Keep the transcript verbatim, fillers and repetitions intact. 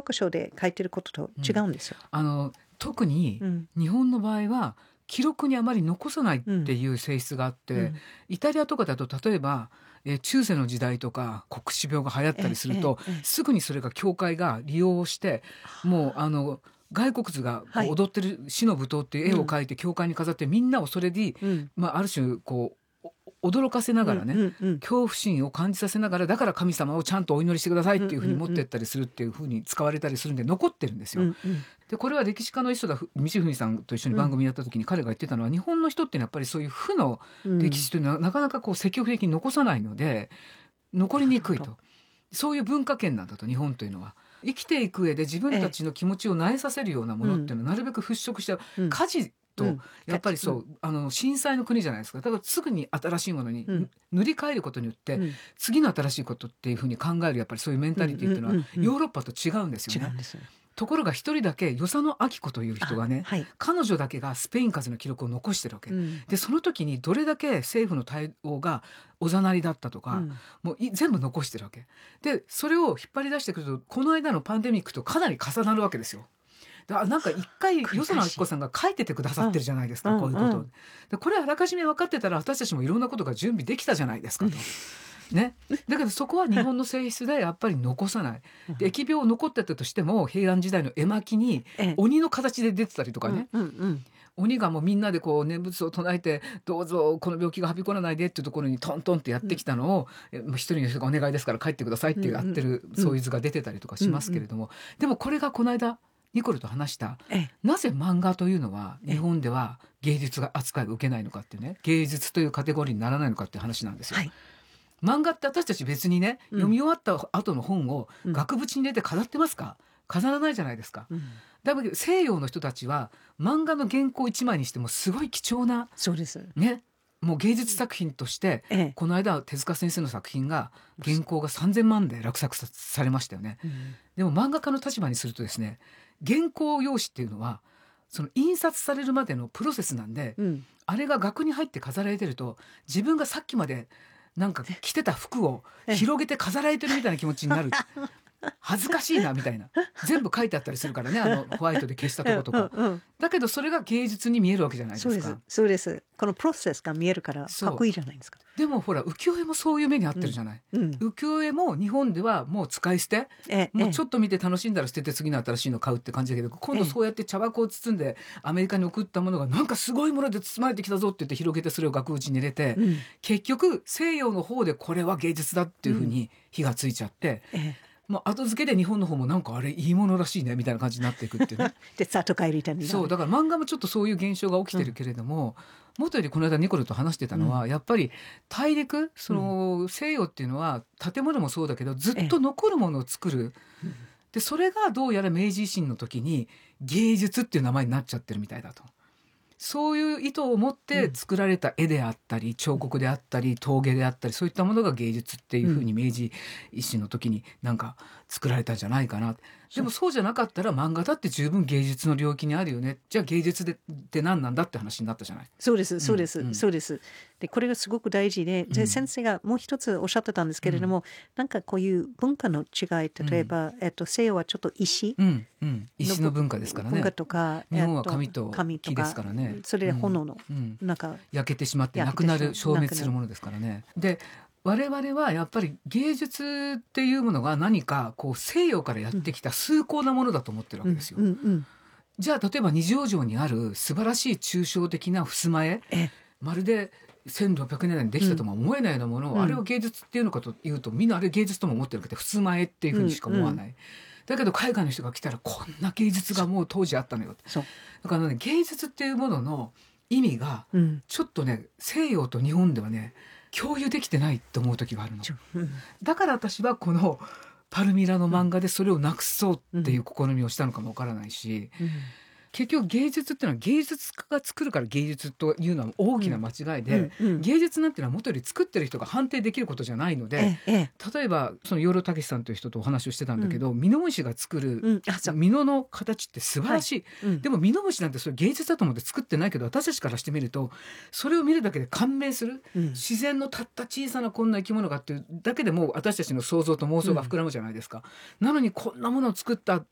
科書で書いてることと違うんですよ。 うん、あの特に日本の場合は記録にあまり残さないっていう性質があって、うん、イタリアとかだと例えば、えー、中世の時代とか黒死病が流行ったりすると、すぐにそれが教会が利用してもうあの外国図がこう踊ってる死の舞踏っていう絵を描いて教会に飾って、みんなをそれで、うんまあ、ある種こう驚かせながらね、うんうんうん、恐怖心を感じさせながら、だから神様をちゃんとお祈りしてくださいっていうふうに持ってったりするっていうふうに使われたりするんで残ってるんですよ、うんうん、でこれは歴史家の人だ西文さんと一緒に番組やった時に彼が言ってたのは、日本の人っていうのはやっぱりそういう負の歴史というのはなかなかこう積極的に残さないので残りにくいと、そういう文化圏なんだと。日本というのは生きていく上で自分たちの気持ちを萎えさせるようなものっていうのをなるべく払拭しちゃう、うん、火事と、うん、やっぱりそう、うん、あの震災の国じゃないですか。だからすぐに新しいものに、うん、塗り替えることによって、うん、次の新しいことっていうふうに考えるやっぱりそういうメンタリティっていうのは、うんうんうんうん、ヨーロッパと違うんですよね。違うんですよ。ところが一人だけ与謝野晶子という人がね、はい、彼女だけがスペイン風邪の記録を残してるわけ、うん、でその時にどれだけ政府の対応がおざなりだったとか、うん、もう全部残してるわけで、それを引っ張り出してくるとこの間のパンデミックとかなり重なるわけですよ。だからなんか一回与謝野晶子さんが書いててくださってるじゃないですか、うん、こういうこと、うん、でこれあらかじめ分かってたら私たちもいろんなことが準備できたじゃないですかと、ね、だけどそこは日本の性質でやっぱり残さない。で疫病残ってたとしても平安時代の絵巻に鬼の形で出てたりとかね、うんうんうん、鬼がもうみんなでこう念仏を唱えてどうぞこの病気がはびこらないでっていうところにトントンってやってきたのを、うん、一人の人がお願いですから帰ってくださいってやってる、うんうん、そういう図が出てたりとかしますけれども、うんうん、でもこれがこの間ニコルと話したなぜ漫画というのは日本では芸術が扱いを受けないのかっていうね、芸術というカテゴリーにならないのかっていう話なんですよ、はい。漫画って私たち別にね、うん、読み終わった後の本を額縁に入れて飾ってますか？飾らないじゃないですか、うん、だけど西洋の人たちは漫画の原稿一枚にしてもすごい貴重な、 そうです、 ね、もう芸術作品として、ええ、この間手塚先生の作品が原稿がさんぜんまんで落札されましたよね、うん、でも漫画家の立場にするとですね、原稿用紙っていうのはその印刷されるまでのプロセスなんで、うん、あれが額に入って飾られてると自分がさっきまでなんか着てた服を広げて飾られてるみたいな気持ちになる恥ずかしいなみたいな、全部書いてあったりするからね、あのホワイトで消したとことか、うんうん、だけどそれが芸術に見えるわけじゃないですか。 そうです、そうです。このプロセスが見えるからかっこいいじゃないですか。 でもほら浮世絵もそういう目に遭ってるじゃない、うんうん、浮世絵も日本ではもう使い捨て、えもうちょっと見て楽しんだら捨てて次の新しいの買うって感じだけど、今度そうやって茶箱を包んでアメリカに送ったものがなんかすごいもので包まれてきたぞって言って広げてそれを額縁に入れて、うん、結局西洋の方でこれは芸術だっていうふうに火がついちゃって、うんえまあ、後付けで日本の方もなんかあれいいものらしいねみたいな感じになっていくっていうねでさっと帰りたいみたいな。 そうだから漫画もちょっとそういう現象が起きてるけれども、うん、もとよりこの間ニコルと話してたのは、うん、やっぱり大陸その、うん、西洋っていうのは建物もそうだけどずっと残るものを作る、でそれがどうやら明治維新の時に芸術っていう名前になっちゃってるみたいだと。そういう意図を持って作られた絵であったり、うん、彫刻であったり陶芸であったりそういったものが芸術っていうふうに明治維新の時になんか作られたんじゃないかな、うん、でもそうじゃなかったら漫画だって十分芸術の領域にあるよね、じゃあ芸術でって何なんだって話になったじゃない。 そうですそうです、うん、そうです。でこれがすごく大事で、で先生がもう一つおっしゃってたんですけれども、うん、なんかこういう文化の違い、例えば、うんえっと、西洋はちょっと石、 うんうん、石の文化ですからね。 文化とか日本は紙と木ですからね。 それで炎の、うんうん、なんか焼けてしまってなくなる消滅するものですからね。で我々はやっぱり芸術っていうものが何かこう西洋からやってきた崇高なものだと思ってるわけですよ、うんうんうん、じゃあ例えば二条城にある素晴らしい抽象的な襖絵、まるでせんろっぴゃくねんだいにできたとも思えないようなものを、うん、あれを芸術っていうのかというとみんなあれ芸術とも思ってるけど襖絵っていうふうにしか思わない、うんうん、だけど海外の人が来たらこんな芸術がもう当時あったのよ。そうだからね、芸術っていうものの意味がちょっとね、西洋と日本ではね共有できてないと思う時があるの、うん、だから私はこのパルミラの漫画でそれをなくそうっていう試みをしたのかもわからないし、うんうん、結局芸術っていうのは芸術家が作るから芸術というのは大きな間違いで、うんうんうん、芸術なんていうのは元より作ってる人が判定できることじゃないので、ええ、例えばその養老孟司さんという人とお話をしてたんだけど、うん、蓑虫が作る、うん、蓑の形って素晴らしい、はいうん、でも蓑虫なんてそれ芸術だと思って作ってないけど私たちからしてみるとそれを見るだけで感銘する、うん、自然のたった小さなこんな生き物がっていうだけでもう私たちの想像と妄想が膨らむじゃないですか、うん、なのにこんなものを作った